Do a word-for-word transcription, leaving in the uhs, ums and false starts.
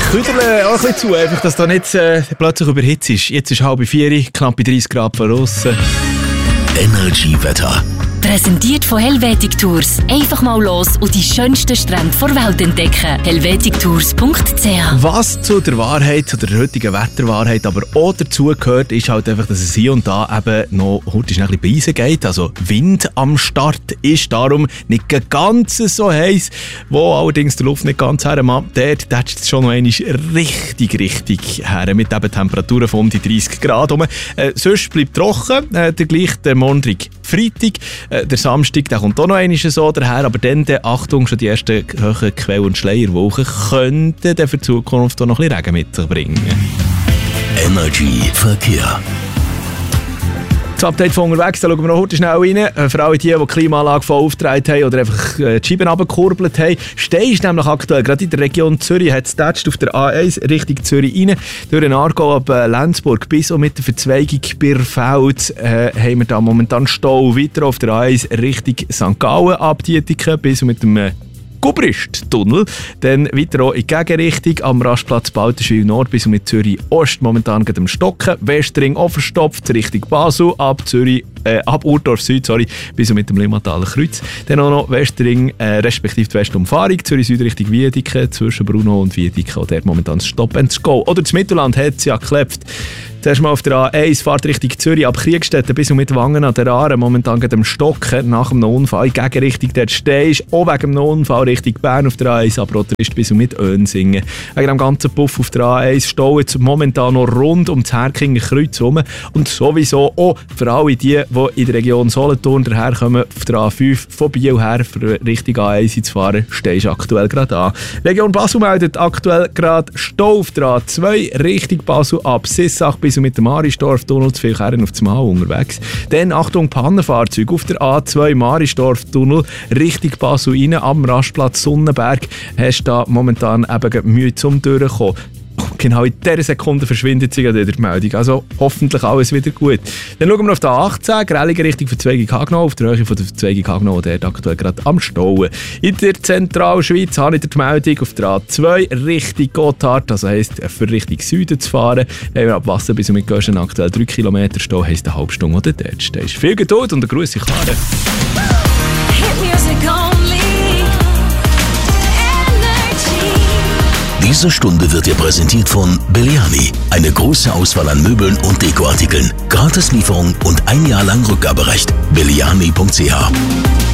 Küderle auch ein bisschen zu, einfach, dass da nicht äh, plötzlich überhitzt ist. Jetzt ist halb vier, knapp dreißig Grad von aussen. Energy-Wetter. Präsentiert von Helvetic Tours. Einfach mal los und die schönsten Strände der Welt entdecken. helvetic tours punkt c h. Was zu der Wahrheit, zu der heutigen Wetterwahrheit aber auch dazu gehört, ist halt einfach, dass es hier und da eben noch heute schnell ein bisschen Beisen geht. Also Wind am Start ist darum nicht ganz so heiß, wo allerdings die Luft nicht ganz hermacht. Dort tätscht es schon noch einmal richtig, richtig her. Mit eben Temperaturen von um die dreißig Grad rum. Äh, sonst bleibt trocken. Äh, der gleiche der Montag, Freitag. Äh, der Samstag, der kommt auch noch einmal so daher. Aber dann, der, Achtung, schon die ersten hohen Quell- und Schleierwochen könnten dann für die Zukunft auch noch ein bisschen Regen mit sich bringen. Energy Verkehr. Das Update von unterwegs, da schauen wir noch heute schnell rein. Für alle die, die die Klimaanlage voll aufgetragen haben oder einfach die Scheiben runtergekurbelt haben. Steh ist nämlich aktuell, gerade in der Region Zürich, hat es tätscht auf der A eins Richtung Zürich rein. Durch den Aargau ab Lenzburg bis und mit der Verzweigung Birfeld äh, haben wir da momentan Stau. Weiter auf der A eins Richtung Sankt Gallen ab Dietiken bis und mit dem äh, Gubrist-Tunnel. Dann weiter auch in die Gegenrichtung am Rastplatz Baltenschwil Nord bis und mit Zürich Ost momentan geht am Stocken. Westring auch verstopft Richtung Basel, ab Zürich, äh, ab Urdorf Süd, sorry, bis und mit dem Limmataler Kreuz. Dann auch noch Westring, äh, respektive die Westumfahrung, Zürich Süd Richtung Wiedeke, zwischen Bruno und Wiedeke, dort momentan das Stop and Go. Oder das Mittelland hat es ja geklebt. Zuerst mal auf der A eins, Fahrt Richtung Zürich ab Kriegstetten bis und mit Wangen an der Aare. Momentan geht am Stocken nach einem Unfall. In Gegenrichtung dort stehst, auch wegen einem Unfall Richtung Bern auf der A eins, aber auch bis und mit Önsingen. Wegen dem ganzen Puff auf der A eins stehen jetzt momentan noch rund um das Herkinger Kreuz herum. Und sowieso auch für alle die, die in der Region Solothurn daherkommen, auf der A fünf von Biel her für Richtung A eins zu fahren, stehst du aktuell gerade an. Region Basel meldet aktuell gerade Stau auf der A zwei Richtung Basel ab Sissach bis und mit dem Marisdorf-Tunnel zu viel Herren auf dem Mal unterwegs. Dann, Achtung, Pannenfahrzeug auf der A zwei Marisdorf-Tunnel Richtung Basel rein, am Rastplatz Sonnenberg. Hast du da momentan eben Mühe zum Durchkommen. Genau in dieser Sekunde verschwindet sie wieder die Meldung. Also hoffentlich alles wieder gut. Dann schauen wir auf der A achtzehn, Grelligen Richtung Verzweigung Hagenau, auf der Höhe von der Verzweigung Hagenau, der aktuell gerade am Stauen. In der Zentralschweiz habe ich die Meldung auf der A zwei Richtung Gotthard, also heisst für Richtung Süden zu fahren. Wenn wir ab Wasser bis mit Göschen aktuell drei Kilometer stehen, heisst eine halbe Stunde oder dort stehst. Viel Geduld und eine Grüße, Clara. Diese Stunde wird dir präsentiert von Belliani. Eine große Auswahl an Möbeln und Dekoartikeln. Gratislieferung und ein Jahr lang Rückgaberecht. belliani punkt c h